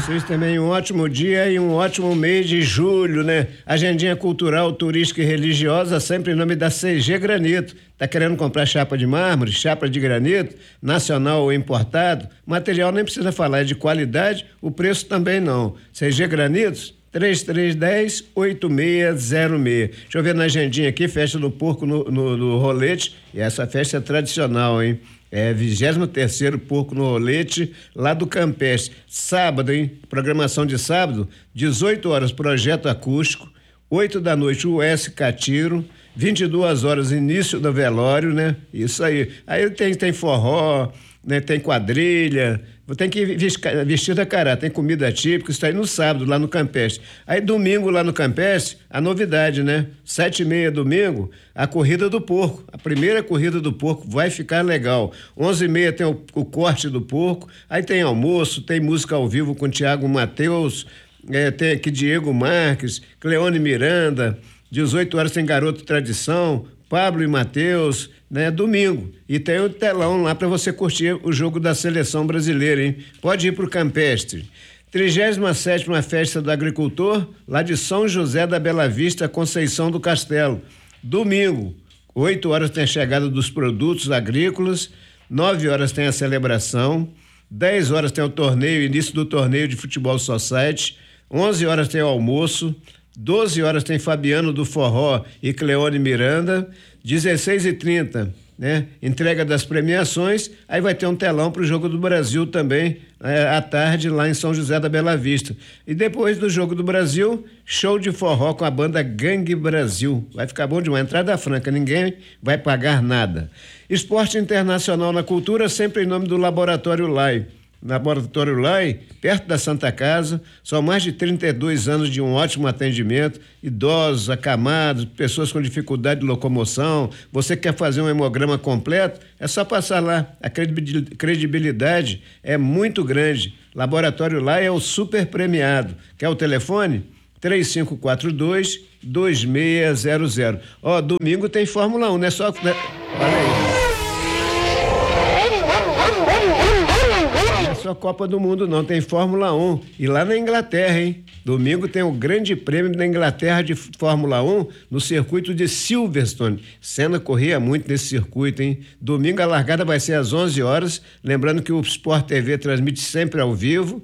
vocês também um ótimo dia e um ótimo mês de julho, né? Agendinha cultural, turística e religiosa, sempre em nome da CG Granito. Tá querendo comprar chapa de mármore, chapa de granito, nacional ou importado? Material nem precisa falar, é de qualidade, o preço também não. CG Granitos, 3310-8606. Deixa eu ver na agendinha aqui, festa do porco no Rolete, e essa festa é tradicional, hein? É 23º Porco no Rolete, lá do Campestre. Sábado, hein? Programação de sábado, 18 horas, projeto acústico, 8 da noite, US Catiro, 22 horas, início do velório, né? Isso aí. Aí tem forró, né? Tem quadrilha, tem que vestir a caráter, tem comida típica, isso aí no sábado, lá no Campestre. Aí domingo, lá no Campestre, a novidade, né? 7h30 domingo, a corrida do porco, a primeira corrida do porco, vai ficar legal. 11h30 tem o corte do porco, aí tem almoço, tem música ao vivo com Tiago Mateus, tem aqui Diego Marques, Cleone Miranda, 18 horas tem Garoto Tradição, Pablo e Mateus, né? Domingo. E tem o telão lá para você curtir o jogo da seleção brasileira, hein? Pode ir pro Campestre. 37ª Festa do Agricultor, lá de São José da Bela Vista, Conceição do Castelo. Domingo, 8 horas tem a chegada dos produtos agrícolas, 9 horas tem a celebração, 10 horas tem o torneio, início do torneio de futebol society, 11 horas tem o almoço, 12 horas tem Fabiano do Forró e Cleone Miranda, 16h30, né? Entrega das premiações, aí vai ter um telão pro Jogo do Brasil também, à tarde, lá em São José da Bela Vista. E depois do Jogo do Brasil, show de forró com a banda Gangue Brasil. Vai ficar bom demais, entrada franca, ninguém vai pagar nada. Esporte internacional na cultura, sempre em nome do Laboratório Lai. Laboratório Lai, perto da Santa Casa, são mais de 32 anos de um ótimo atendimento, idosos, acamados, pessoas com dificuldade de locomoção. Você quer fazer um hemograma completo? É só passar lá, a credibilidade é muito grande. Laboratório Lai é o super premiado. Quer o telefone? 3542-2600. Domingo tem Fórmula 1, não é só... Olha aí. Só Copa do Mundo não, tem Fórmula 1 e lá na Inglaterra, hein? Domingo tem o Grande Prêmio da Inglaterra de Fórmula 1 no circuito de Silverstone. Senna corria muito nesse circuito, hein? Domingo a largada vai ser às 11 horas, lembrando que o Sport TV transmite sempre ao vivo,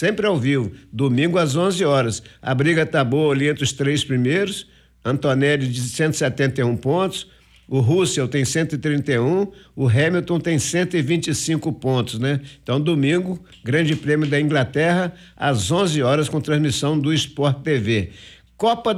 domingo às 11 horas. A briga tá boa ali entre os 3 primeiros, Antonelli de 171 pontos, o Russell tem 131, o Hamilton tem 125 pontos, né? Então, domingo, Grande Prêmio da Inglaterra, às 11 horas, com transmissão do Sport TV. Copa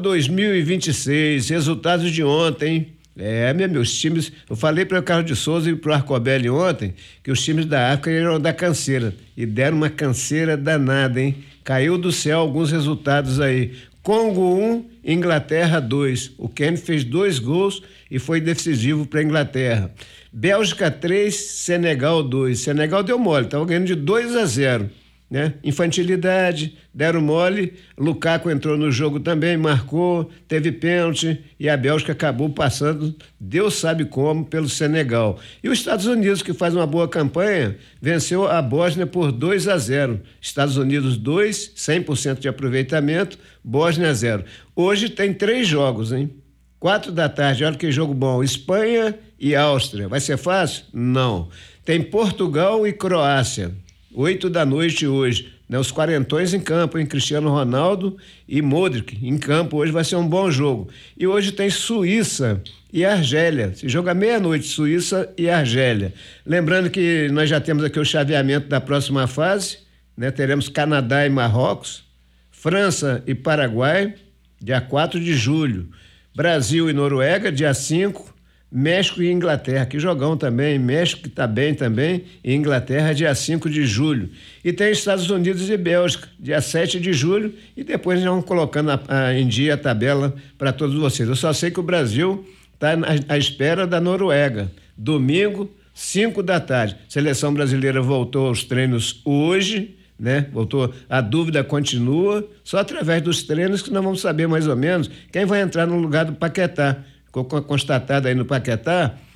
2026, resultados de ontem. Meus times, eu falei para o Carlos de Souza e para o Arcobelli ontem que os times da África eram da canseira e deram uma canseira danada, hein? Caiu do céu alguns resultados aí. Congo 1, Inglaterra 2. O Kane fez 2 gols e foi decisivo para a Inglaterra. Bélgica 3, Senegal 2. Senegal deu mole, estava ganhando de 2-0, né? Infantilidade, deram mole. Lukaku entrou no jogo também, marcou, teve pênalti e a Bélgica acabou passando, Deus sabe como, pelo Senegal. E os Estados Unidos, que faz uma boa campanha, venceu a Bósnia por 2-0. Estados Unidos 2, 100% de aproveitamento, Bósnia 0. Hoje tem 3 jogos, hein? 4 da tarde, olha que jogo bom. Espanha e Áustria. Vai ser fácil? Não. Tem Portugal e Croácia. 8 da noite hoje, né? Os quarentões em campo, hein? Cristiano Ronaldo e Modric em campo, hoje vai ser um bom jogo. E hoje tem Suíça e Argélia, se joga meia-noite, Suíça e Argélia. Lembrando que nós já temos aqui o chaveamento da próxima fase, né? Teremos Canadá e Marrocos, França e Paraguai, dia 4 de julho, Brasil e Noruega, dia 5, México e Inglaterra, que jogão também, México que está bem também, e Inglaterra dia 5 de julho. E tem Estados Unidos e Bélgica, dia 7 de julho, e depois nós vamos colocando em dia a tabela para todos vocês. Eu só sei que o Brasil está à espera da Noruega, domingo, 5 da tarde. Seleção brasileira voltou aos treinos hoje, né? Voltou, a dúvida continua, só através dos treinos que nós vamos saber mais ou menos quem vai entrar no lugar do Paquetá. Ficou constatado aí no Paquetá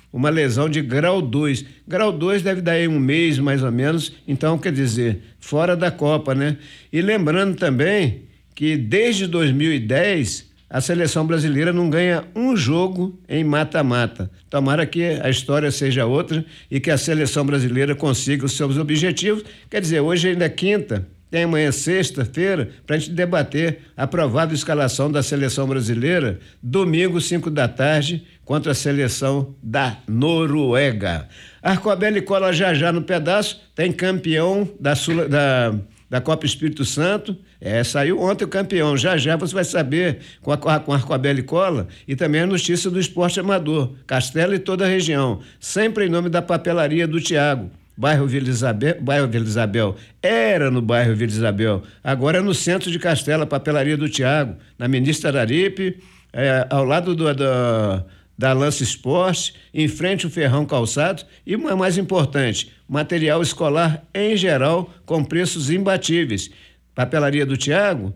uma lesão de grau 2. Grau 2 deve dar aí um mês, mais ou menos, então, quer dizer, fora da Copa, né? E lembrando também que desde 2010 a seleção brasileira não ganha um jogo em mata-mata. Tomara que a história seja outra e que a seleção brasileira consiga os seus objetivos. Quer dizer, hoje ainda é quinta, tem amanhã sexta-feira para a gente debater a provável escalação da seleção brasileira, domingo, 5 da tarde, contra a seleção da Noruega. Arcobelli cola já no pedaço, tem campeão da Copa Espírito Santo, saiu ontem o campeão, já você vai saber com a Arcobelli Cola, e também a notícia do esporte amador, Castelo e toda a região, sempre em nome da papelaria do Tiago, bairro Vila Isabel, era no bairro Vila Isabel, agora é no centro de Castelo, a papelaria do Tiago, na Ministra Araripe, ao lado da Lance Esporte, em frente ao Ferrão Calçado e, mais importante, material escolar em geral com preços imbatíveis. Papelaria do Tiago,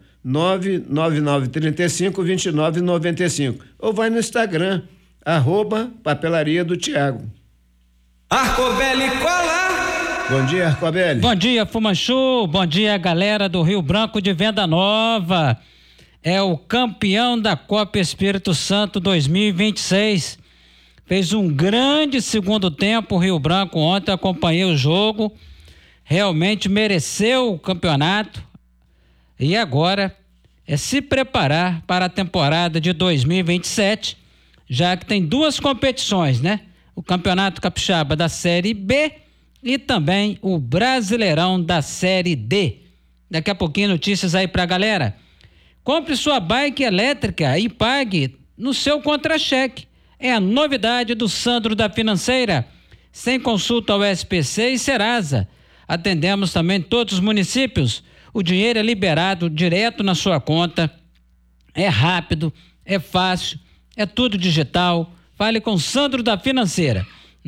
99935-2995. Ou vai no Instagram, @papelaria do Tiago. Arcobelli Cola! Bom dia, Arcobelli. Bom dia, Fumanchu. Bom dia, galera do Rio Branco de Venda Nova. É o campeão da Copa Espírito Santo 2026. Fez um grande segundo tempo o Rio Branco ontem, acompanhei o jogo. Realmente mereceu o campeonato. E agora é se preparar para a temporada de 2027, já que tem duas competições, né? O Campeonato Capixaba da Série B e também o Brasileirão da Série D. Daqui a pouquinho notícias aí pra galera. Compre sua bike elétrica e pague no seu contra-cheque. É a novidade do Sandro da Financeira. Sem consulta ao SPC e Serasa. Atendemos também todos os municípios. O dinheiro é liberado direto na sua conta. É rápido, é fácil, é tudo digital. Fale com Sandro da Financeira.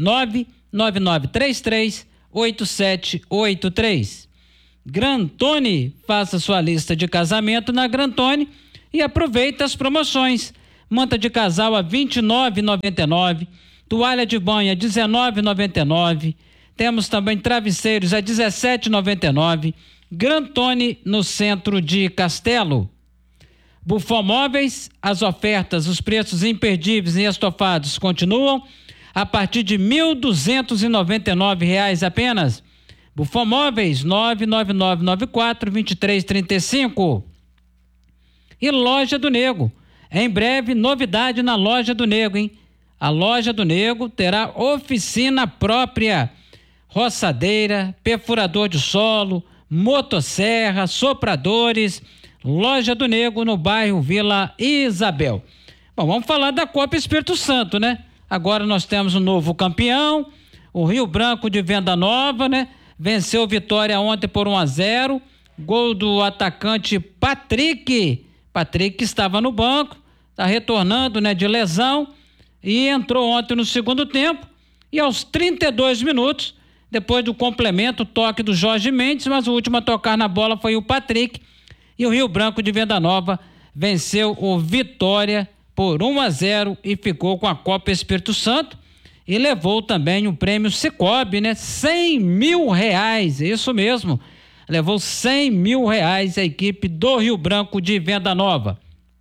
99933-8783. Grantone, faça sua lista de casamento na Grantone e aproveita as promoções. Manta de casal a R$ 29,99, toalha de banho a R$ 19,99. Temos também travesseiros a R$ 17,99. Grantone, no centro de Castelo. Buffon Móveis, as ofertas, os preços imperdíveis em estofados continuam a partir de R$ 1.299 apenas. Buffon Móveis, 99994-2335. E Loja do Nego. Em breve, novidade na Loja do Nego, hein? A Loja do Nego terá oficina própria. Roçadeira, perfurador de solo, motosserra, sopradores. Loja do Nego no bairro Vila Isabel. Bom, vamos falar da Copa Espírito Santo, né? Agora nós temos um novo campeão, o Rio Branco de Venda Nova, né? Venceu o Vitória ontem por 1-0, gol do atacante Patrick que estava no banco, está retornando, né, de lesão, e entrou ontem no segundo tempo, e aos 32 minutos, depois do complemento, toque do Jorge Mendes, mas o último a tocar na bola foi o Patrick, e o Rio Branco de Venda Nova venceu o Vitória por 1-0 e ficou com a Copa Espírito Santo. E levou também o prêmio Cicobi, né? R$100 mil, isso mesmo. Levou R$100 mil a equipe do Rio Branco de Venda Nova.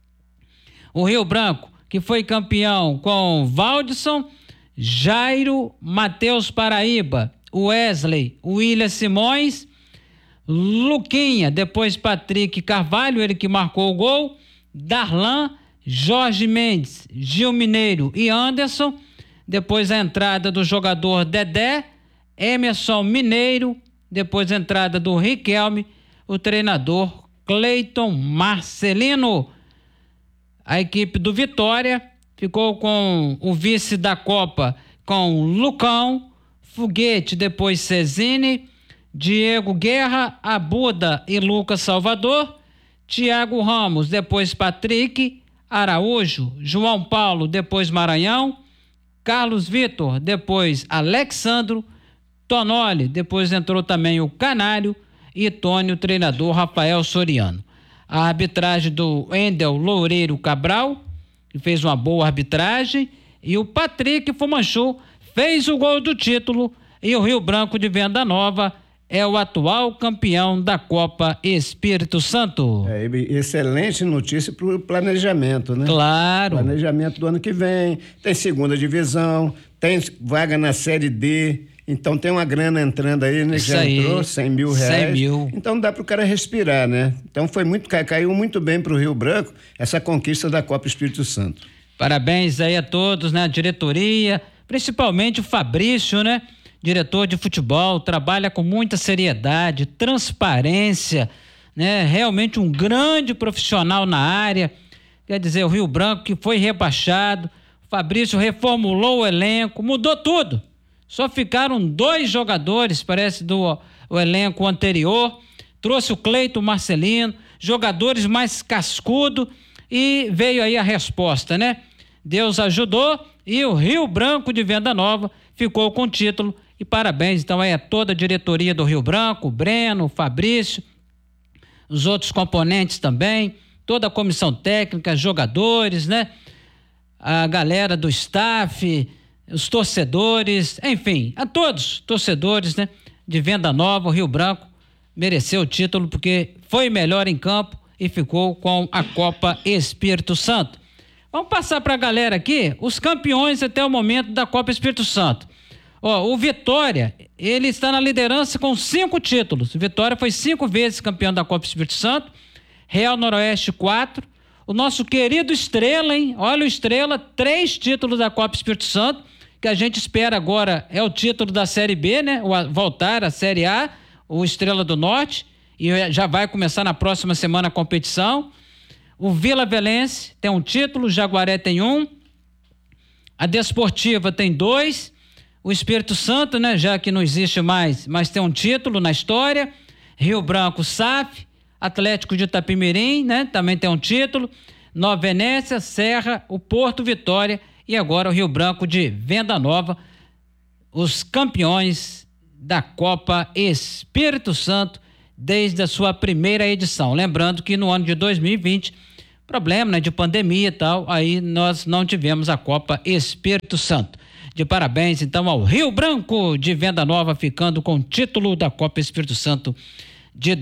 O Rio Branco, que foi campeão com Valdisson, Jairo, Matheus Paraíba, Wesley, William Simões, Luquinha, depois Patrick Carvalho, ele que marcou o gol, Darlan, Jorge Mendes, Gil Mineiro e Anderson. Depois a entrada do jogador Dedé, Emerson Mineiro, depois a entrada do Riquelme, o treinador Cleiton Marcelino. A equipe do Vitória ficou com o vice da Copa com Lucão, Foguete, depois Cezine, Diego Guerra, Abuda e Lucas Salvador, Thiago Ramos, depois Patrick, Araújo, João Paulo, depois Maranhão, Carlos Vitor, depois Alexandro, Tonoli, depois entrou também o Canário e Tônio, treinador Rafael Soriano. A arbitragem do Endel Loureiro Cabral, que fez uma boa arbitragem, e o Patrick Fumanchu fez o gol do título e o Rio Branco de Venda Nova é o atual campeão da Copa Espírito Santo. Excelente notícia para o planejamento, né? Claro. Planejamento do ano que vem, tem segunda divisão, tem vaga na Série D, então tem uma grana entrando aí, né? Isso já aí, entrou, 100 mil reais. 100 mil. Então dá para o cara respirar, né? Então caiu muito bem para o Rio Branco essa conquista da Copa Espírito Santo. Parabéns aí a todos, né? A diretoria, principalmente o Fabrício, né? Diretor de futebol, trabalha com muita seriedade, transparência, né? Realmente um grande profissional na área. Quer dizer, o Rio Branco que foi rebaixado, o Fabrício reformulou o elenco, mudou tudo. Só ficaram 2 jogadores, parece, do elenco anterior. Trouxe o Cleiton Marcelino, jogadores mais cascudo e veio aí a resposta, né? Deus ajudou e o Rio Branco de Venda Nova ficou com o título. E parabéns, então, aí a toda a diretoria do Rio Branco, o Breno, o Fabrício, os outros componentes também, toda a comissão técnica, jogadores, né? A galera do staff, os torcedores, enfim, a todos torcedores, né? De Venda Nova, o Rio Branco mereceu o título porque foi melhor em campo e ficou com a Copa Espírito Santo. Vamos passar para a galera aqui os campeões até o momento da Copa Espírito Santo. O Vitória, ele está na liderança com 5 títulos. O Vitória foi 5 vezes campeão da Copa Espírito Santo. Real Noroeste 4. O nosso querido Estrela, hein? Olha o Estrela, 3 títulos da Copa Espírito Santo, que a gente espera agora é o título da Série B, né? Voltar à Série A, o Estrela do Norte, e já vai começar na próxima semana a competição. O Vila Velense tem um título, o Jaguaré tem 1. A Desportiva tem 2. O Espírito Santo, né, já que não existe mais, mas tem um título na história. Rio Branco, SAF, Atlético de Itapimirim, né, também tem um título. Nova Venécia, Serra, o Porto Vitória e agora o Rio Branco de Venda Nova, os campeões da Copa Espírito Santo desde a sua primeira edição. Lembrando que no ano de 2020, problema, né, de pandemia e tal, aí nós não tivemos a Copa Espírito Santo. De parabéns, então, ao Rio Branco de Venda Nova, ficando com o título da Copa Espírito Santo de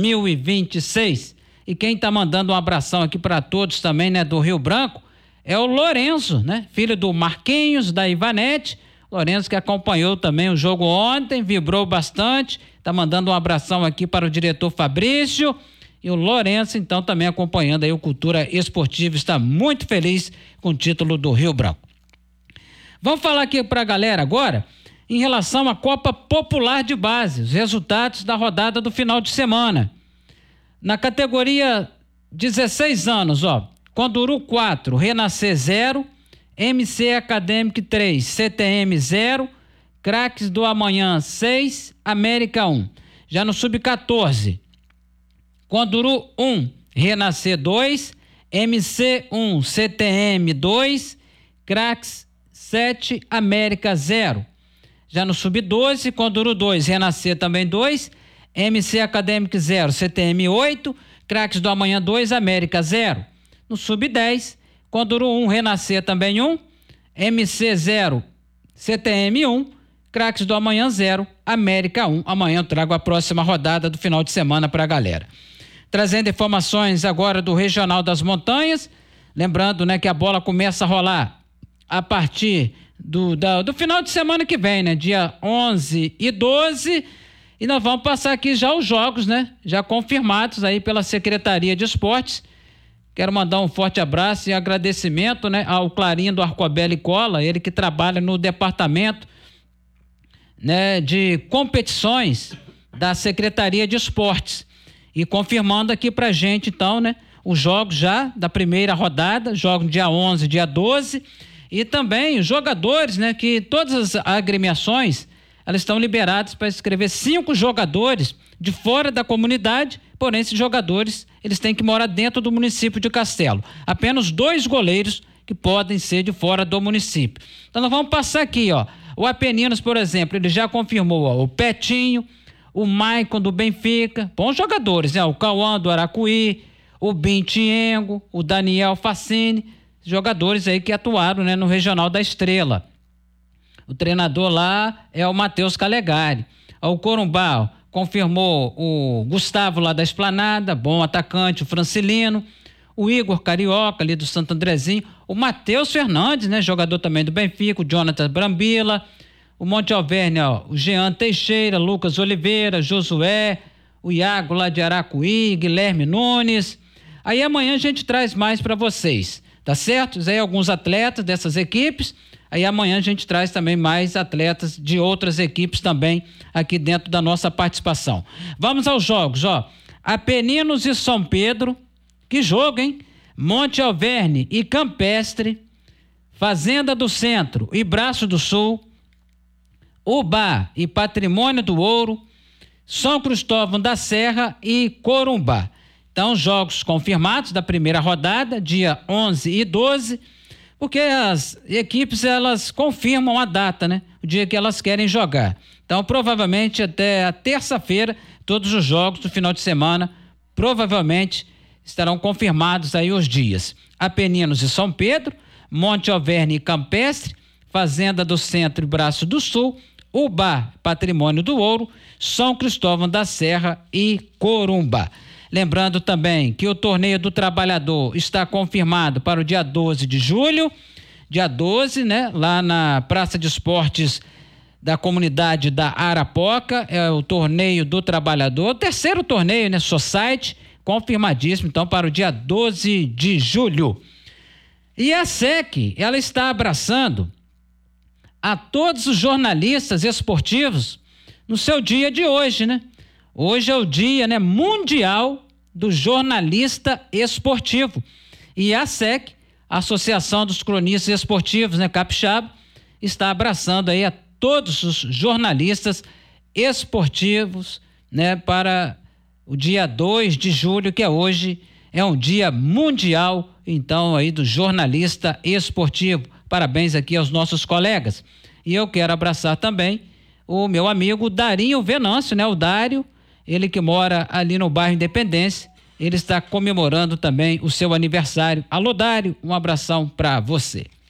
2026. E quem está mandando um abração aqui para todos também, né, do Rio Branco, é o Lourenço, né? Filho do Marquinhos, da Ivanete. Lourenço que acompanhou também o jogo ontem, vibrou bastante. Está mandando um abração aqui para o diretor Fabrício. E o Lourenço, então, também acompanhando aí o Cultura Esportiva, está muito feliz com o título do Rio Branco. Vamos falar aqui para a galera agora em relação à Copa Popular de Base, os resultados da rodada do final de semana. Na categoria 16 anos, Conduru 4, Renascer 0, MC Academic 3, CTM 0, Craques do Amanhã 6, América 1. Já no Sub-14, Conduru 1, Renascer 2, MC 1, CTM 2, Craques 7, América 0. Já no Sub-12, Conduru 2, Renascer também 2, MC Academic 0, CTM 8, Craques do Amanhã 2, América 0. No Sub-10, Conduru 1, Renascer também 1, MC 0, CTM 1, Craques do Amanhã 0, América 1. Amanhã eu trago a próxima rodada do final de semana para a galera. Trazendo informações agora do Regional das Montanhas, lembrando, né, que a bola começa a rolar a partir do final de semana que vem, né? Dia 11 e 12, e nós vamos passar aqui já os jogos, né? Já confirmados aí pela Secretaria de Esportes. Quero mandar um forte abraço e agradecimento, né, ao Clarinho do Arcobelli Cola, ele que trabalha no departamento, né, de competições da Secretaria de Esportes, e confirmando aqui pra gente, então, né, os jogos já da primeira rodada, jogos dia 11, dia 12, e também os jogadores, né, que todas as agremiações, elas estão liberadas para inscrever 5 jogadores de fora da comunidade, porém esses jogadores, eles têm que morar dentro do município de Castelo. Apenas 2 goleiros que podem ser de fora do município. Então nós vamos passar aqui, o Apeninos, por exemplo, ele já confirmou, o Petinho, o Maicon do Benfica, bons jogadores, né? O Cauã do Aracuí, o Bintiengo, o Daniel Facine, jogadores aí que atuaram, né, no Regional da Estrela. O treinador lá é o Matheus Calegari. O Corumbá confirmou o Gustavo lá da Esplanada, bom atacante, o Francilino, o Igor Carioca ali do Santo Andrezinho, o Matheus Fernandes, né, jogador também do Benfica, o Jonathan Brambila, o Monte Alverne, o Jean Teixeira, Lucas Oliveira, Josué, o Iago lá de Aracuí, Guilherme Nunes. Aí amanhã a gente traz mais para vocês, tá certo? Aí alguns atletas dessas equipes. Aí amanhã a gente traz também mais atletas de outras equipes também aqui dentro da nossa participação. Vamos aos jogos, ó. Apeninos e São Pedro, que jogo, hein? Monte Alverne e Campestre, Fazenda do Centro e Braço do Sul, Ubá e Patrimônio do Ouro, São Cristóvão da Serra e Corumbá. Então, jogos confirmados da primeira rodada, dia 11 e 12, porque as equipes, elas confirmam a data, né? O dia que elas querem jogar. Então, provavelmente até a terça-feira, todos os jogos do final de semana, provavelmente estarão confirmados aí os dias. Apeninos e São Pedro, Monte Alverne e Campestre, Fazenda do Centro e Braço do Sul, Ubá, Patrimônio do Ouro, São Cristóvão da Serra e Corumbá. Lembrando também que o Torneio do Trabalhador está confirmado para o dia 12 de julho, dia 12, né? Lá na Praça de Esportes da comunidade da Arapoca, é o Torneio do Trabalhador, o terceiro torneio, né? Society, confirmadíssimo, então, para o dia 12 de julho. E a SEC, ela está abraçando a todos os jornalistas esportivos no seu dia de hoje, né? Hoje é o dia, né, mundial do jornalista esportivo. E a SEC, a Associação dos Cronistas Esportivos, né, capixaba, está abraçando aí a todos os jornalistas esportivos, né, para o dia 2 de julho, que é hoje, é um dia mundial, então, aí do jornalista esportivo. Parabéns aqui aos nossos colegas. E eu quero abraçar também o meu amigo Darinho Venâncio, né? O Dário, ele que mora ali no bairro Independência, ele está comemorando também o seu aniversário. Alô, Dário, um abração para você.